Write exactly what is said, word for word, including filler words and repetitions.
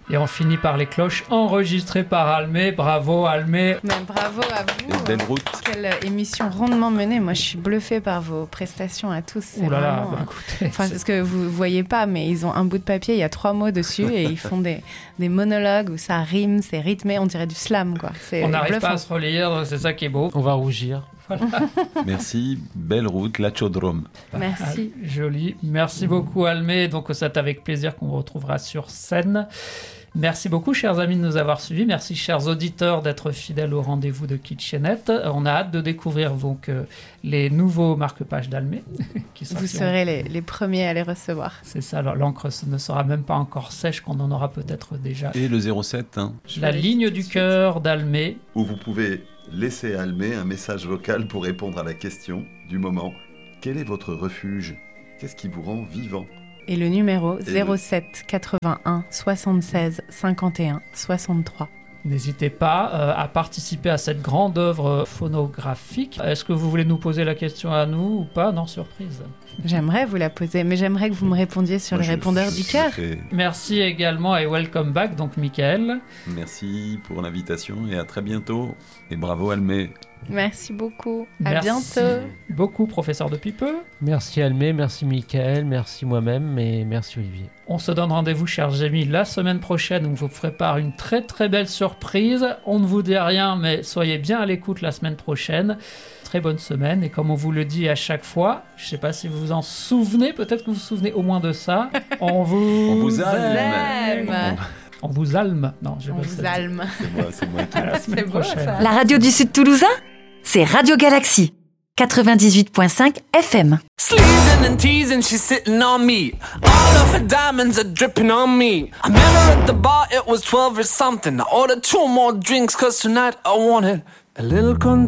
Et on finit par les cloches enregistrées par Almé. Bravo Almé. Mais bravo à vous. Belle route. Quelle émission rondement menée. Moi, je suis bluffée par vos prestations à tous. C'est Ouh là là, vraiment, bah, écoutez, enfin, c'est... parce que vous voyez pas, mais ils ont un bout de papier, il y a trois mots dessus et ils font des, des monologues où ça rime, c'est rythmé, on dirait du slam, quoi. C'est on n'arrive bluffant. pas à se relire, c'est ça qui est beau. On va rougir. Voilà. Merci, belle route, la Chaudrome. Merci. Ah, joli. Merci beaucoup Almé. Donc c'est avec plaisir qu'on vous retrouvera sur scène. Merci beaucoup, chers amis, de nous avoir suivis. Merci, chers auditeurs, d'être fidèles au rendez-vous de Kitchenette. On a hâte de découvrir donc euh, les nouveaux marque-pages d'Almé. qui Vous serez les, les premiers à les recevoir. C'est ça, alors, l'encre ne sera même pas encore sèche, qu'on en aura peut-être déjà. Et le zéro sept, hein. La ligne du cœur d'Almé. Où vous pouvez laisser à Almé un message vocal pour répondre à la question du moment. Quel est votre refuge ? Qu'est-ce qui vous rend vivant ? Et le numéro Et zéro sept quatre-vingt-un soixante-seize cinquante et un soixante-trois. N'hésitez pas euh, à participer à cette grande œuvre phonographique. Est-ce que vous voulez nous poser la question à nous ou pas ? Non, surprise. J'aimerais vous la poser, mais j'aimerais que vous me répondiez sur Moi, les je- répondeurs je- du je cœur. fais- Merci également et welcome back, donc Michael. Merci pour l'invitation et à très bientôt. Et bravo Almé. Merci beaucoup. À Merci bientôt. beaucoup, professeur de Pipeux. Merci Almé, merci Mickaël, merci moi-même et merci Olivier. On se donne rendez-vous, chers amis, la semaine prochaine où on vous prépare une très très belle surprise. On ne vous dit rien, mais soyez bien à l'écoute la semaine prochaine. Très bonne semaine. Et comme on vous le dit à chaque fois, je ne sais pas si vous vous en souvenez, peut-être que vous vous souvenez au moins de ça. On vous, On vous Alme. aime. On vous alme. Non, je On vais vous alme. C'est moi, c'est moi qui À la semaine C'est beau, prochaine. ça. La radio du Sud Toulousain, c'est Radio Galaxy, quatre-vingt-dix-huit virgule cinq F M. Sleazing and teasing, she's sitting on me. All of her diamonds are dripping on me. I met her at the bar, it was twelve or something. I ordered two more drinks, cause tonight I wanted a little con-